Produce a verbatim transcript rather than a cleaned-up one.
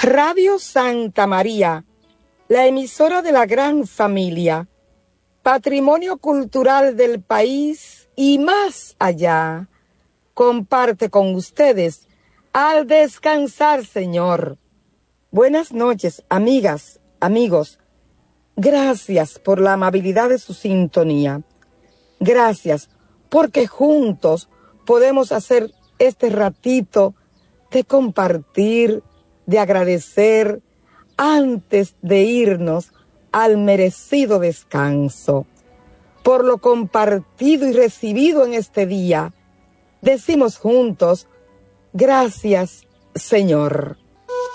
Radio Santa María, la emisora de la gran familia, patrimonio cultural del país y más allá, comparte con ustedes al descansar, Señor. Buenas noches, amigas, amigos. Gracias por la amabilidad de su sintonía. Gracias porque juntos podemos hacer este ratito de compartir, de agradecer, antes de irnos al merecido descanso. Por lo compartido y recibido en este día, decimos juntos, gracias, Señor.